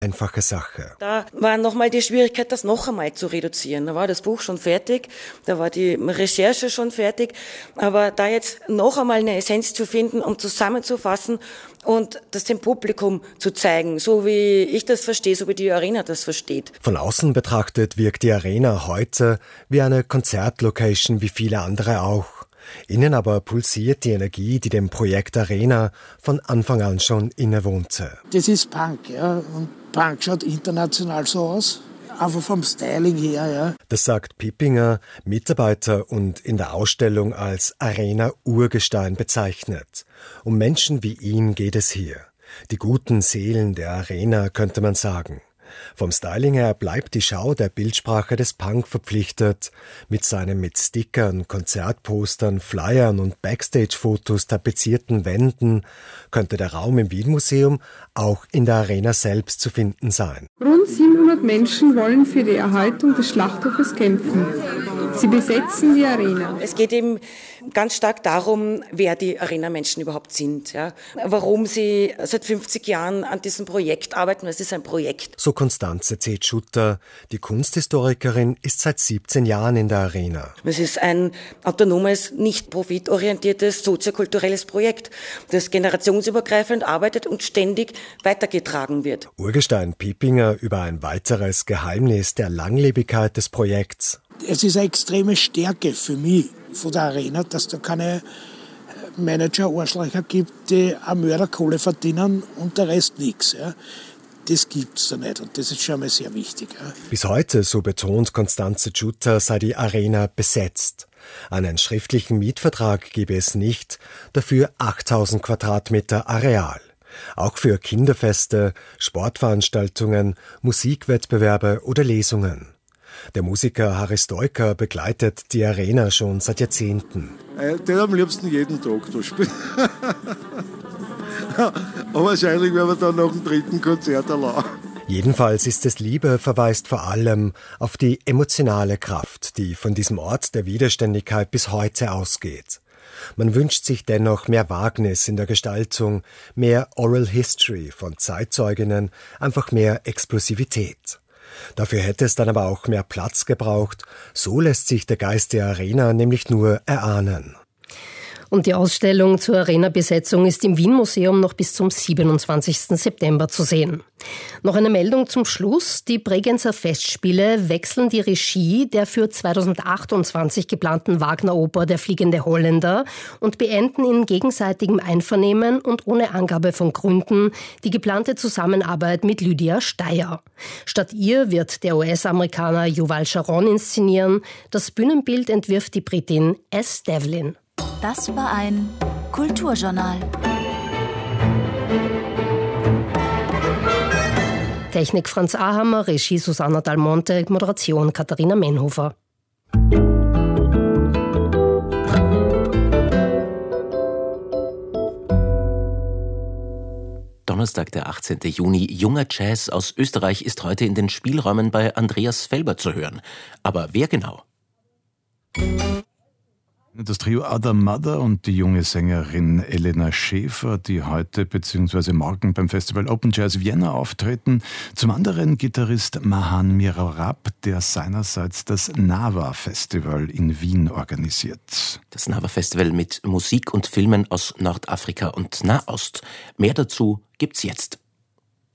einfache Sache. Da war nochmal die Schwierigkeit, das noch einmal zu reduzieren. Da war das Buch schon fertig, da war die Recherche schon fertig, aber da jetzt noch einmal eine Essenz zu finden, um zusammenzufassen und das dem Publikum zu zeigen, so wie ich das verstehe, so wie die Arena das versteht. Von außen betrachtet wirkt die Arena heute wie eine Konzertlocation wie viele andere auch. Innen aber pulsiert die Energie, die dem Projekt Arena von Anfang an schon innewohnte. Das ist Punk, ja, und Punk schaut international so aus, einfach vom Styling her, ja. Das sagt Pippinger, Mitarbeiter und in der Ausstellung als Arena-Urgestein bezeichnet. Um Menschen wie ihn geht es hier. Die guten Seelen der Arena, könnte man sagen. Vom Styling her bleibt die Schau der Bildsprache des Punk verpflichtet. Mit seinen mit Stickern, Konzertpostern, Flyern und Backstage-Fotos tapezierten Wänden könnte der Raum im Wien-Museum auch in der Arena selbst zu finden sein. Rund 700 Menschen wollen für die Erhaltung des Schlachthofes kämpfen. Sie besetzen die Arena. Es geht eben ganz stark darum, wer die Arena-Menschen überhaupt sind. Ja? Warum sie seit 50 Jahren an diesem Projekt arbeiten. Es ist ein Projekt. So Constanze C. Schutter. Die Kunsthistorikerin ist seit 17 Jahren in der Arena. Es ist ein autonomes, nicht profitorientiertes, soziokulturelles Projekt, das generationsübergreifend arbeitet und ständig weitergetragen wird. Urgestein Pippinger über ein weiteres Geheimnis der Langlebigkeit des Projekts. Es ist eine extreme Stärke für mich von der Arena, dass da keine Manager-Arschlöcher gibt, die eine Mörderkohle verdienen und der Rest nichts. Ja. Das gibt es da nicht und das ist schon mal sehr wichtig. Ja. Bis heute, so betont Constanze Schutter, sei die Arena besetzt. Einen schriftlichen Mietvertrag gebe es nicht, dafür 8000 Quadratmeter Areal. Auch für Kinderfeste, Sportveranstaltungen, Musikwettbewerbe oder Lesungen. Der Musiker Harry Stoiker begleitet die Arena schon seit Jahrzehnten. Den am liebsten jeden Tag durchspielen. Aber wahrscheinlich werden wir dann nach dem 3. Konzert allein. Jedenfalls ist es Liebe verweist vor allem auf die emotionale Kraft, die von diesem Ort der Widerständigkeit bis heute ausgeht. Man wünscht sich dennoch mehr Wagnis in der Gestaltung, mehr Oral History von Zeitzeuginnen, einfach mehr Explosivität. Dafür hätte es dann aber auch mehr Platz gebraucht. So lässt sich der Geist der Arena nämlich nur erahnen. Und die Ausstellung zur Arena-Besetzung ist im Wien-Museum noch bis zum 27. September zu sehen. Noch eine Meldung zum Schluss. Die Bregenzer Festspiele wechseln die Regie der für 2028 geplanten Wagner-Oper Der fliegende Holländer und beenden in gegenseitigem Einvernehmen und ohne Angabe von Gründen die geplante Zusammenarbeit mit Lydia Steyer. Statt ihr wird der US-Amerikaner Yuval Sharon inszenieren. Das Bühnenbild entwirft die Britin S. Devlin. Das war ein Kulturjournal. Technik Franz Ahammer, Regie Susanna Dalmonte, Moderation Katharina Menhofer. Donnerstag, der 18. Juni. Junger Jazz aus Österreich ist heute in den Spielräumen bei Andreas Felber zu hören. Aber wer genau? Das Trio Other Mother und die junge Sängerin Elena Schäfer, die heute bzw. morgen beim Festival Open Jazz Vienna auftreten. Zum anderen Gitarrist Mahan Mirorab, der seinerseits das Nava Festival in Wien organisiert. Das Nava Festival mit Musik und Filmen aus Nordafrika und Nahost. Mehr dazu gibt's jetzt.